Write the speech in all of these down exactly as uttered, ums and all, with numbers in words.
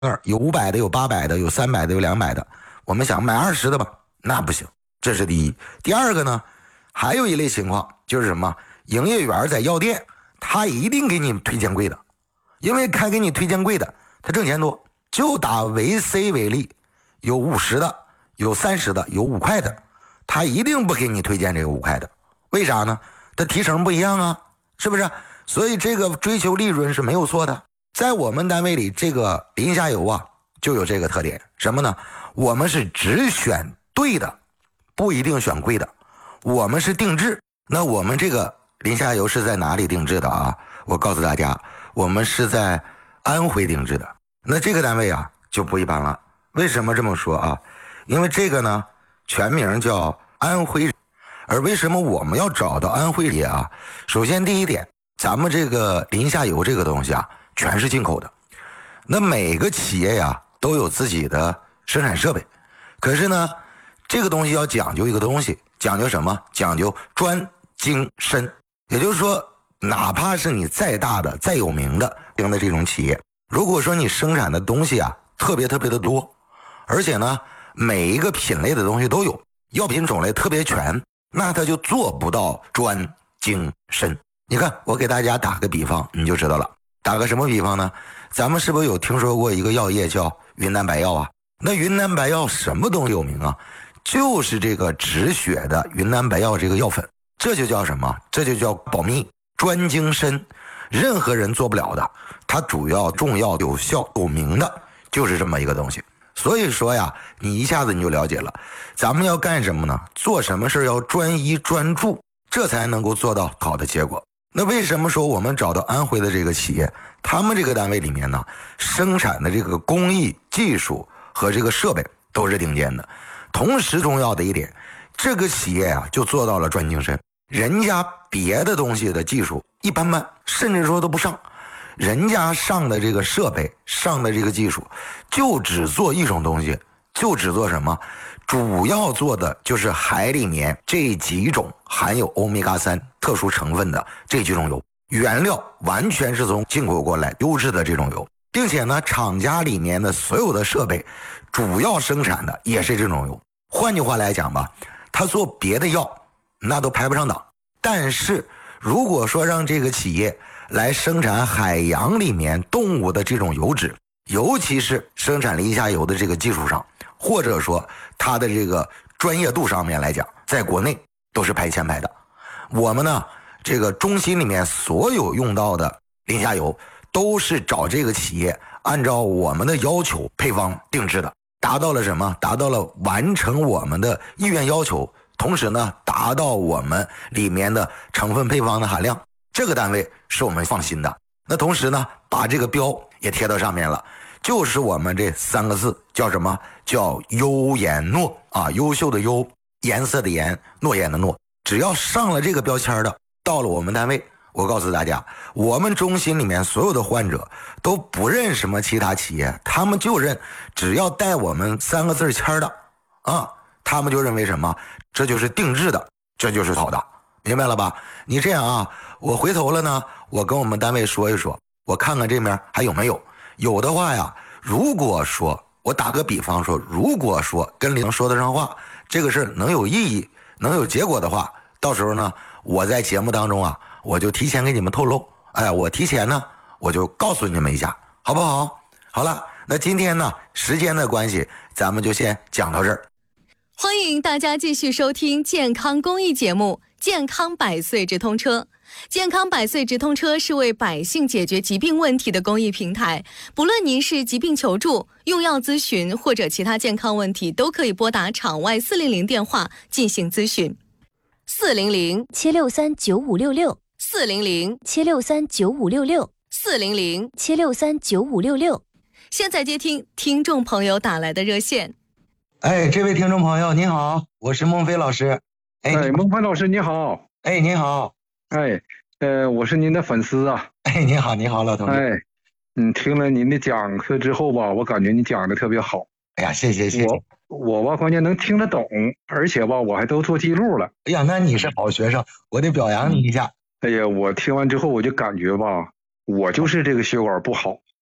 有五百的，有八百的，有三百的，有两百的，我们想买二十的吧，那不行，这是第一。第二个呢，还有一类情况就是什么，营业员在药店，他一定给你推荐贵的，因为开给你推荐贵的，他挣钱多。就打维 C 为例，有五十的，有三十的，有五块的，他一定不给你推荐这个五块的，为啥呢？他提成不一样啊，是不是？所以这个追求利润是没有错的。在我们单位里，这个临下游啊就有这个特点，什么呢？我们是只选对的，不一定选贵的，我们是定制。那我们这个临下游是在哪里定制的啊？我告诉大家，我们是在安徽定制的。那这个单位啊就不一般了。为什么这么说啊？因为这个呢全名叫安徽。而为什么我们要找到安徽人啊？首先第一点，咱们这个临下游这个东西啊全是进口的。那每个企业呀都有自己的生产设备，可是呢这个东西要讲究一个东西，讲究什么？讲究专精深。也就是说，哪怕是你再大的再有名的的这种企业，如果说你生产的东西啊特别特别的多，而且呢每一个品类的东西都有，药品种类特别全，那它就做不到专精深。你看我给大家打个比方你就知道了。打个什么比方呢？咱们是不是有听说过一个药业叫云南白药啊？那云南白药什么东西有名啊？就是这个止血的云南白药这个药粉，这就叫什么？这就叫保密专精深，任何人做不了的。它主要重要有效有名的就是这么一个东西。所以说呀，你一下子你就了解了，咱们要干什么呢？做什么事要专一专注，这才能够做到好的结果。那为什么说我们找到安徽的这个企业，他们这个单位里面呢，生产的这个工艺技术和这个设备都是顶尖的。同时重要的一点，这个企业啊就做到了专精深，人家别的东西的技术一般般，甚至说都不上，人家上的这个设备上的这个技术就只做一种东西，就只做什么？主要做的就是海里面这几种含有欧米伽三特殊成分的这几种油，原料完全是从进口过来优质的这种油，并且呢厂家里面的所有的设备主要生产的也是这种油。换句话来讲吧，他做别的药那都排不上档，但是如果说让这个企业来生产海洋里面动物的这种油脂，尤其是生产临下游的这个技术上，或者说它的这个专业度上面来讲，在国内都是排前排的。我们呢这个中心里面所有用到的临下游都是找这个企业按照我们的要求配方定制的，达到了什么？达到了完成我们的意愿要求，同时呢达到我们里面的成分配方的含量，这个单位是我们放心的。那同时呢把这个标也贴到上面了，就是我们这三个字叫什么？叫优颜诺啊，优秀的优，颜色的颜，诺言的诺。只要上了这个标签的，到了我们单位，我告诉大家，我们中心里面所有的患者都不认什么其他企业，他们就认只要带我们三个字签的啊，他们就认为什么？这就是定制的，这就是好的，明白了吧？你这样啊，我回头了呢，我跟我们单位说一说，我看看这边还有没有，有的话呀，如果说我打个比方说，如果说跟领导说得上话，这个事能有意义能有结果的话，到时候呢我在节目当中啊我就提前给你们透露，哎，我提前呢我就告诉你们一下，好不好？好了，那今天呢时间的关系咱们就先讲到这儿。 欢迎大家继续收听健康公益节目健康百岁直通车。健康百岁直通车是为百姓解决疾病问题的公益平台，不论您是疾病求助、用药咨询或者其他健康问题，都可以拨打场外四零零电话进行咨询。四零零七六三九五六六， 四零零七六三九五六六， 四零零七六三九五六六。 现在接听听众朋友打来的热线。 哎，这位听众朋友您好，我是孟非老师。 哎，哎孟非老师你好。 哎，您好。 哎，呃，我是您的粉丝啊。 哎，您好，您好，老同志。 哎，嗯，听了您的讲课之后吧，我感觉你讲的特别好。 哎呀，谢谢谢谢。 我我吧，关键能听得懂，而且吧，我还都做记录了。 哎呀，那你是好学生，我得表扬你一下。 哎呀，我听完之后我就感觉吧，我就是这个血管不好，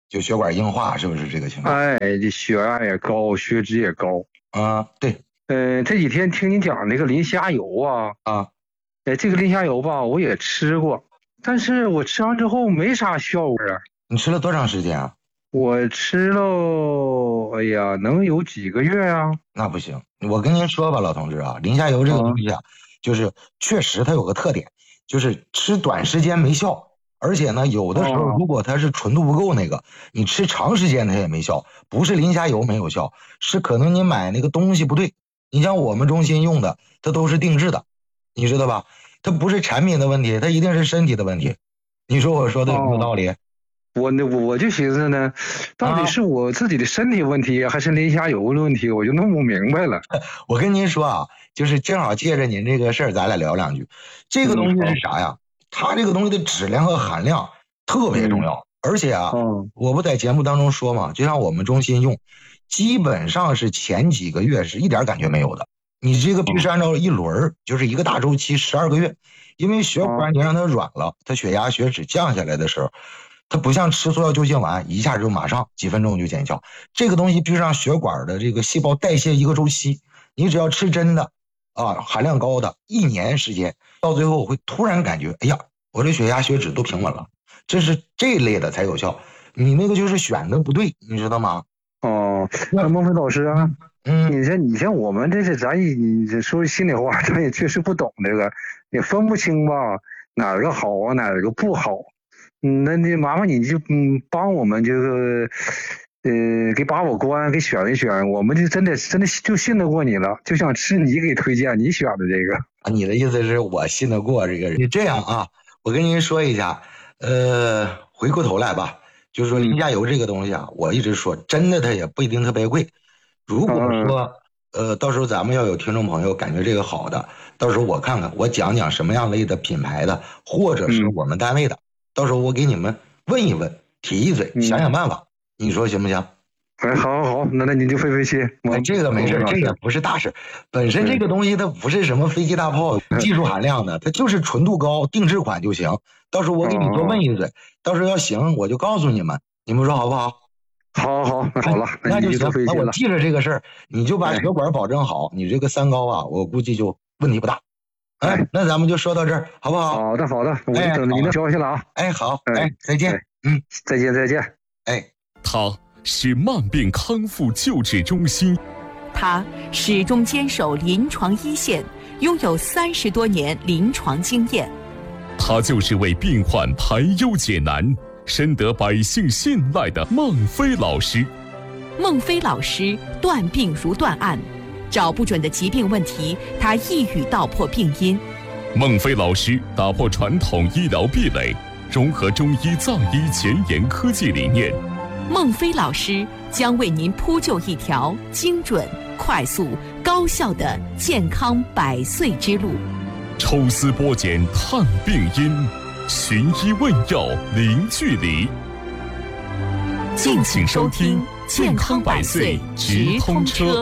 就血管硬化，是不是这个情况？ 哎，这血压也高，血脂也高啊。对， 嗯、呃，这几天听你讲那个磷虾油啊啊， 哎，这个磷虾油吧，我也吃过，但是我吃完之后没啥效果啊。 你吃了多长时间啊？ 我吃了，哎呀，能有几个月啊？ 那不行，我跟您说吧，老同志啊，磷虾油这个东西啊，啊就是确实它有个特点，就是吃短时间没效，而且呢，有的时候如果它是纯度不够那个，哦、你吃长时间它也没效，不是磷虾油没有效，是可能你买那个东西不对。你像我们中心用的，它都是定制的，你知道吧？它不是产品的问题，它一定是身体的问题。你说我说的有没有道理？ 哦我呢，我就寻思呢，到底是我自己的身体问题，啊、还是磷虾油的问题？我就弄不明白了。 我跟您说啊，就是正好借着您这个事儿，咱俩聊两句。这个东西是啥呀？嗯、它这个东西的质量和含量特别重要，嗯、而且啊，嗯、我不在节目当中说嘛，就像我们中心用，基本上是前几个月是一点感觉没有的。你这个必须按照一轮，就是一个大周期，十二个月，因为血管你让它软了，它血压、血脂降下来的时候。它不像吃速效救心丸，一下就马上几分钟就见效。这个东西必须让血管的这个细胞代谢一个周期。你只要吃真的啊，含量高的，一年时间，到最后会突然感觉，哎呀，我这血压、血脂都平稳了。这是这类的才有效。你那个就是选的不对，你知道吗？ 哦，那孟非老师啊， 嗯， 你像你像我们这是咱你这说心里话，咱也确实不懂这个，也分不清吧，哪个好啊，哪个不好。嗯，那你麻烦你就嗯帮我们这个，呃，给把我关，给选一选，我们就真的真的就信得过你了，就想吃你给推荐你选的这个。 啊，你的意思是我信得过这个人？你这样啊，我跟您说一下，呃，回过头来吧，就是说磷虾油这个东西啊，我一直说真的它也不一定特别贵。如果说、嗯、呃到时候咱们要有听众朋友感觉这个好的，到时候我看看我讲讲什么样类的品牌的，或者是我们单位的。嗯，到时候我给你们问一问，提一嘴，想想办法，嗯、你说行不行？ 哎，好好好，那那你就费费心。 哎，这个没事，这个不是大事。本身这个东西它不是什么飞机大炮、技术含量的，它就是纯度高，定制款就行。到时候我给你多问一嘴，哦、到时候要行我就告诉你们，你们说好不好？ 好好好，那好了， 那就行。那我了记着这个事儿，你就把血管保证好，你这个三高啊，我估计就问题不大。哎，那咱们就说到这儿，好不好？ 好的，好的，我就等着您的消息了啊！ 哎，好，哎，再见，嗯， 再见，再见， 哎。 他是慢病康复救治中心， 他始终坚守临床一线，拥有三十多年临床经验。 他就是为病患排忧解难、深得百姓信赖的孟非老师。 孟非老师断病如断案。找不准的疾病问题，他一语道破病因。 孟非老师打破传统医疗壁垒，融合中医藏医前沿科技理念。 孟非老师将为您铺就一条精准、快速、高效的健康百岁之路。 抽丝剥茧探病因，寻医问药零距离。 敬请收听健康百岁直通车。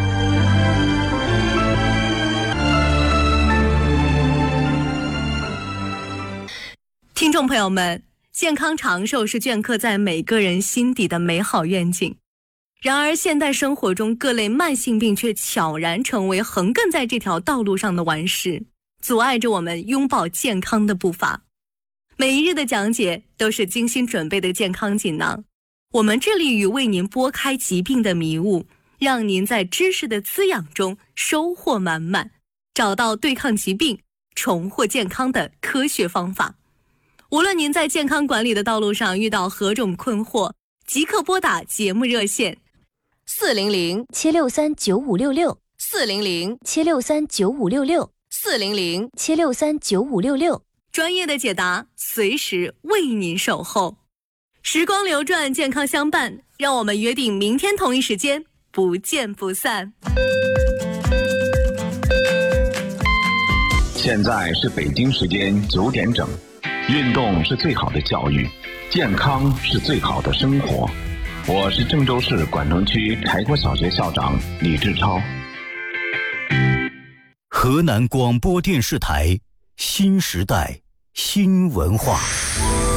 听众朋友们，健康长寿是镌刻在每个人心底的美好愿景。然而现代生活中各类慢性病却悄然成为横亘在这条道路上的顽石，阻碍着我们拥抱健康的步伐。每一日的讲解都是精心准备的健康锦囊，我们致力于为您拨开疾病的迷雾，让您在知识的滋养中收获满满，找到对抗疾病、重获健康的科学方法。无论您在健康管理的道路上遇到何种困惑，即刻拨打节目热线四零零七六三九五六六四零零七六三九五六六四零零七六三九五六六， 专业的解答随时为您守候。时光流转，健康相伴，让我们约定明天同一时间不见不散。 现在是北京时间九点整。运动是最好的教育，健康是最好的生活。我是郑州市管城区柴国小学校长李志超。 河南广播电视台新时代新文化。